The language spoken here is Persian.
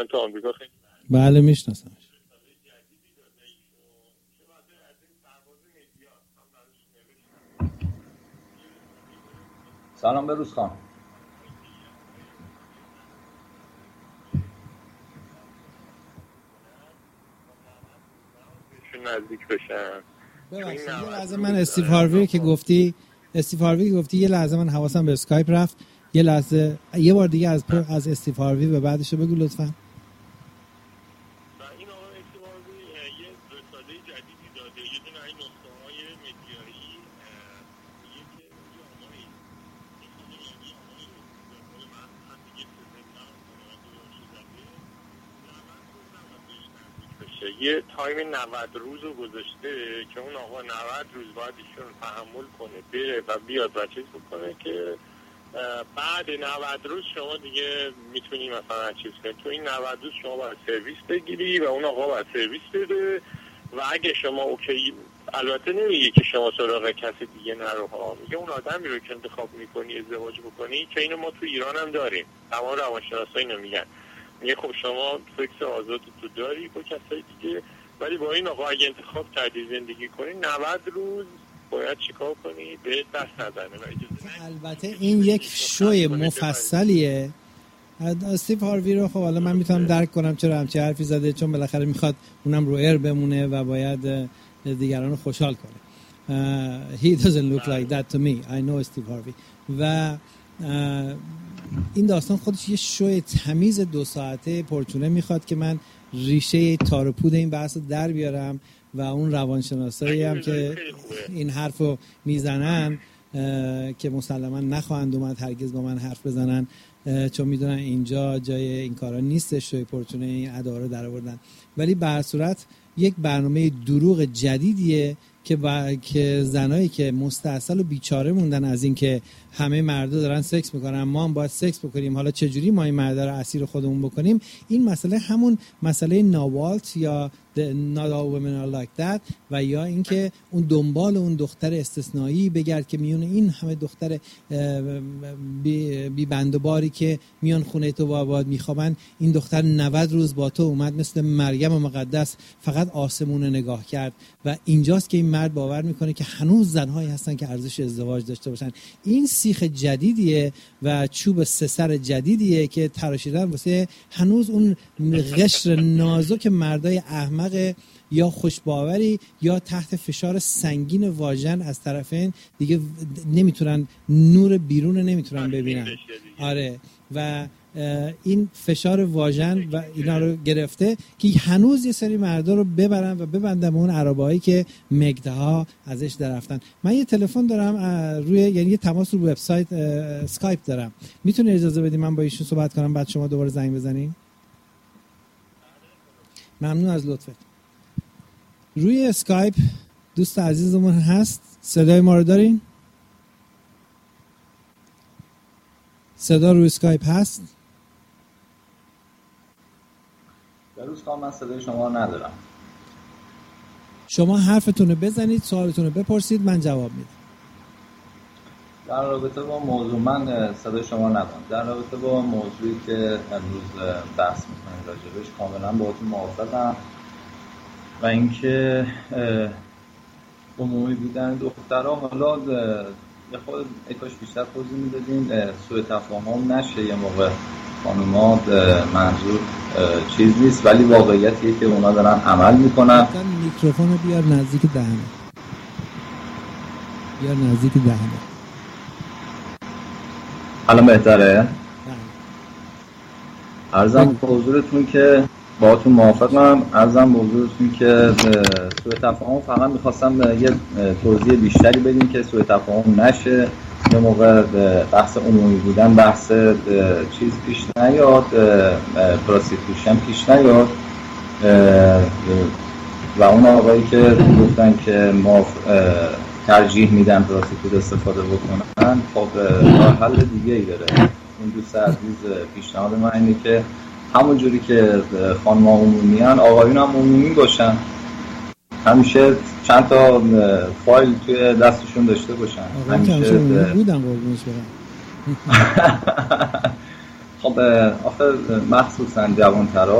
تو آمریکا خیلی بله میشناسمش. سلام به روز خان. نزدیک بشن. ببخشید یه لحظه من استیو هاروی که گفتی یه لحظه من حواسم به اسکایپ رفت. یه لحظه یه بار دیگه از استیو هاروی به بعدشو بگو لطفاً. این آقا استیو هاروی یه رساله جدیدی داده، یه دونه این نقطه‌های مدیایی میگه که یه آماری من هم دیگه یه تایم 90 روز رو گذاشته که اون آقا 90 روز باید ایشون تحمل کنه بره و بیاد و چیز بکنه که بعد 90 روز شما دیگه میتونی مثلا چیز کنی. تو این 90 روز شما باید سرویس بگیری و اون آقا باید سرویس بده و اگه شما اوکی، البته نمیگه که شما سراغ کسی دیگه نرو ها، میگه اون آدمی رو که انتخاب میکنی ازدواج بکنی، که اینو ما تو ایران هم داریم، تمام روانشناسا اینو میگن، میگه خب شما فکر آزاد تو داری با کسای دیگه، ولی با این آقا اگه انتخاب کردی زندگی کنی 90 روز باید چیکار کنی؟ به دست نزنه. البته این یک شوی مفصلیه. استیو هاروی رو خب حالا من میتونم درک کنم چرا همچین حرفی زده، چون بالاخره میخواد اونم رو ایر بمونه و باید دیگران رو خوشحال کنه. He doesn't look like that to me. I know Steve Harvey. و این داستان خودش یه شوی تمیز 2 ساعته پرچونه میخواد که من ریشه تار و پود این بحث رو در بیارم و اون روانشناسایی هم که این حرفو میزنن که مسلما نخواهند اومد هرگز با من حرف بزنن، چون میدونن اینجا جای این کارا نیستش، شوی پرچونه این ادا رو در آوردن. ولی به هر صورت یک برنامه دروغ جدیدیه که زنایی که مستعسل و بیچاره موندن از این که همه مردا دارن سکس میکنن، ما هم باید سکس بکنیم، حالا چجوری ما این مردا رو اسیر خودمون بکنیم. این مسئله همون مسئله ناوالت یا not all women are like that و یا اینکه اون دنبال اون دختر استثنایی بگرد که میونه این همه دختر بی بند و باری که میان خونه تو و آباد میخوابن، این دختر 90 روز با تو اومد مثل مریم مقدس فقط آسمون نگاه کرد و اینجاست که این مرد باور میکنه که هنوز زنهایی هستن که ارزش ازدواج داشته باشن. این سیخ جدیدیه و چوب 3 سر جدیدیه که تراشیدن واسه هنوز اون قشر نازک مردای احمق یا خوشباوری یا تحت فشار سنگین واژن از طرفین دیگه نمیتونن نور بیرون نمیتونن ببینن. آره و این فشار واژن و اینا رو گرفته که هنوز یه سری مردا رو ببرن و ببندن به اون عربایی که مگدها ازش درفتن. من یه تلفن دارم روی، یعنی یه تماس رو وبسایت اسکایپ دارم، میتونی اجازه بدی من با ایشون صحبت کنم بعد شما دوباره زنگ بزنین؟ ممنون از لطفت. روی اسکایپ دوست عزیزمون هست، صدای ما رو دارین؟ صدا روی اسکایپ هست؟ روز خان من صدای شما رو ندارم. شما حرفتون رو بزنید، سوالتون رو بپرسید، من جواب میدم. در رابطه با موضوع من صدای شما ندارم. در رابطه با موضوعی که امروز بحث می‌کنیم راجبش کاملا باهاتون موافقم و اینکه عمومی بودن دخترها، حالا یه خود اکاش بیشتر توضیح میدادین سوء تفاهم نشه، یه موقع خانوما منظور چیز نیست ولی واقعیتیه که اونا دارن عمل میکنن. میکروفون رو بیار نزدیک دهنه، بیار نزدیک دهنه. الان بهتره؟ عرضم به حضورتون که باهاتون موافقم. عرضم به حضورتون که سوء تفاهم فقط میخواستم یه توضیح بیشتری بدیم که سوء تفاهم نشه، یه موقع بحث عمومی بودن بحث چیز پیش نیاد، پراستیتوشن پیش نیاد و اون آقایی که گفتن که ما ترجیح میدن پراستیتوت استفاده بکنن، خب راه حل دیگه ای داره. این دوست عزیز پیشنهاد من اینه که همون جوری که خانم‌ها عمومی هن آقایون هم عمومی باشن، همیشه چند تا فایل توی دستشون داشته باشن. همیشه بودن قربونش برم. خب آخه مخصوصا جوانترها